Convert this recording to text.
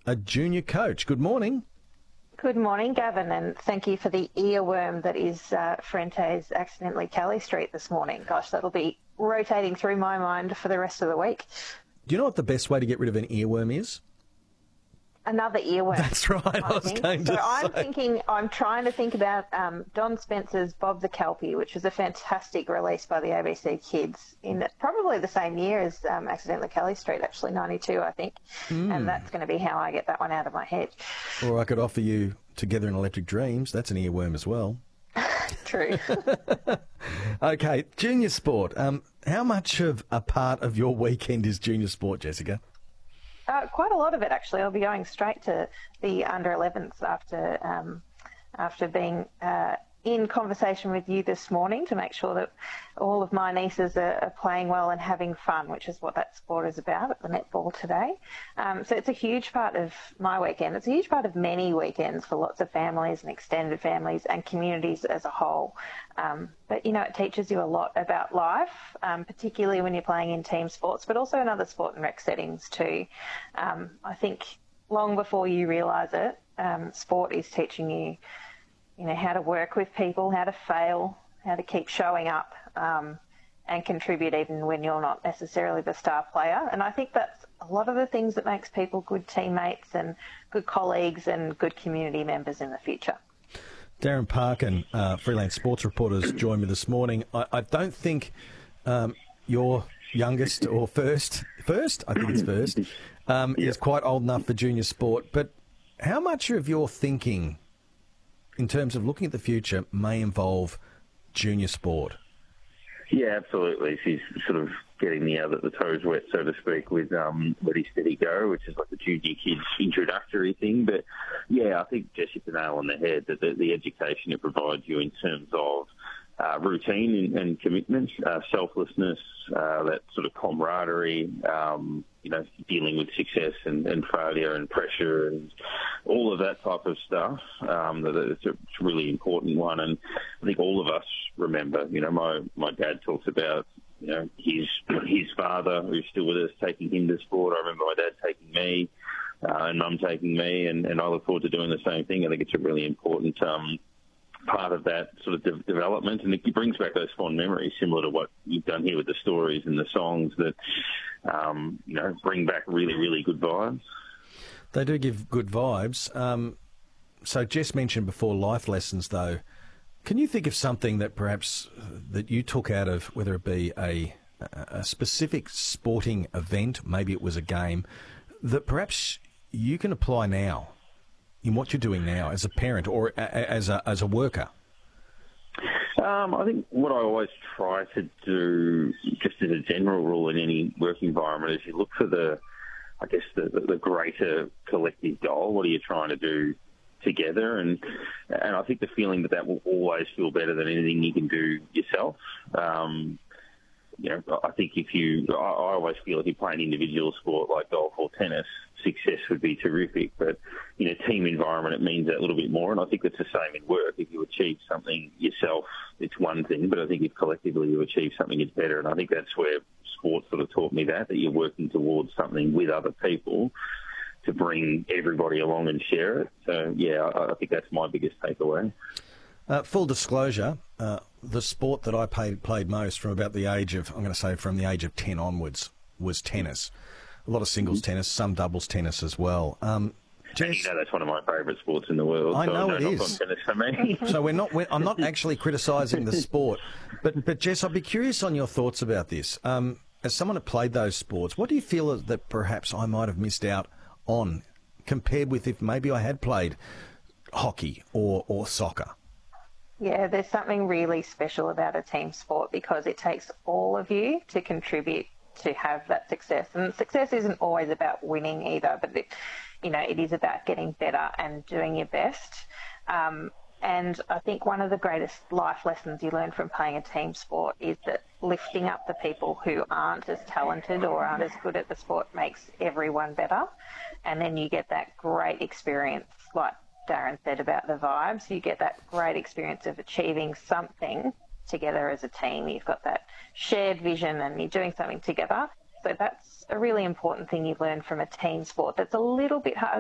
a junior coach. Good morning. Good morning, Gavin, and thank you for the earworm that is Fuente's Accidentally Kelly Street this morning. Gosh, that'll be rotating through my mind for the rest of the week. Do you know what the best way to get rid of an earworm is? Another earworm. That's right. I'm trying to think about Don Spencer's Bob the Kelpie, which was a fantastic release by the ABC Kids in probably the same year as Accidentally Kelly Street, actually, 92, I think. And that's going to be how I get that one out of my head. Or I could offer you Together in Electric Dreams. That's an earworm as well. True. Okay, junior sport. How much of a part of your weekend is junior sport, Jessica? Quite a lot of it, actually. I'll be going straight to the under-11s after being in conversation with you this morning to make sure that all of my nieces are playing well and having fun, which is what that sport is about at the netball today. So it's a huge part of my weekend. It's a huge part of many weekends for lots of families and extended families and communities as a whole. But, you know, it teaches you a lot about life, particularly when you're playing in team sports, but also in other sport and rec settings too. I think long before you realise it, sport is teaching you, you know, how to work with people, how to fail, how to keep showing up and contribute even when you're not necessarily the star player. And I think that's a lot of the things that makes people good teammates and good colleagues and good community members in the future. Darren Parkin, freelance sports reporters, joined me this morning. I don't think your youngest or first, I think it's first, is quite old enough for junior sport. But how much of your thinking in terms of looking at the future may involve junior sport? Yeah, absolutely. She's sort of getting the toes wet, so to speak, with Ready, Steady, Go, which is like the junior kids introductory thing. But yeah, I think Jess hit the nail on the head that the education it provides you in terms of routine and commitment, selflessness, that sort of camaraderie, you know, dealing with success and failure and pressure and all of that type of stuff. It's a really important one. And I think all of us remember, you know, my dad talks about, you know, his father, who's still with us, taking him to sport. I remember my dad taking me and mum taking me, and I look forward to doing the same thing. I think it's a really important part of that sort of development, and it brings back those fond memories, similar to what you've done here with the stories and the songs that, you know, bring back really, really good vibes. They do give good vibes. So Jess mentioned before life lessons, though. Can you think of something that perhaps that you took out of, whether it be a specific sporting event, maybe it was a game, that perhaps you can apply now in what you're doing now as a parent or as a worker? I think what I always try to do, just as a general rule in any work environment, is you look for the greater collective goal. What are you trying to do together? And I think the feeling that will always feel better than anything you can do yourself. You know, I think I always feel if you play an individual sport like golf or tennis, success would be terrific. But in a team environment, it means that little bit more. And I think it's the same in work. If you achieve something yourself, it's one thing. But I think if collectively you achieve something, it's better. And I think that's where sport sort of taught me that you're working towards something with other people to bring everybody along and share it. So, yeah, I think that's my biggest takeaway. Full disclosure, the sport that I played most from about the age of, I'm going to say from the age of 10 onwards, was tennis. A lot of singles tennis, some doubles tennis as well. Jess, you know, that's one of my favourite sports in the world. I know it is. Tennis for me. So I'm not actually criticising the sport, but Jess, I'd be curious on your thoughts about this. As someone that played those sports, what do you feel that perhaps I might have missed out on compared with if maybe I had played hockey or soccer? Yeah, there's something really special about a team sport because it takes all of you to contribute to have that success. And success isn't always about winning either, but it is about getting better and doing your best. And I think one of the greatest life lessons you learn from playing a team sport is that lifting up the people who aren't as talented or aren't as good at the sport makes everyone better. And then you get that great experience, like Darren said about the vibes. You get that great experience of achieving something together as a team. You've got that shared vision and you're doing something together. So that's a really important thing you learn from a team sport that's a little bit